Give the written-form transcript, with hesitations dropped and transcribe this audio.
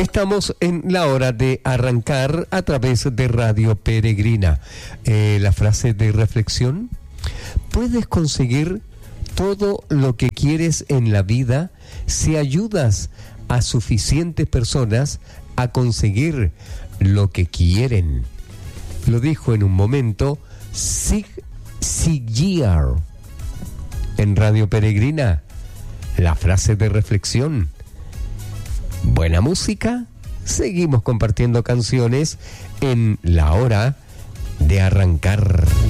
Estamos en la hora de arrancar a través de Radio Peregrina. La frase de reflexión: puedes conseguir todo lo que quieres en la vida si ayudas a suficientes personas a conseguir lo que quieren. Lo dijo en un momento Zig Ziglar. En Radio Peregrina, la frase de reflexión. Buena música, seguimos compartiendo canciones en la hora de arrancar.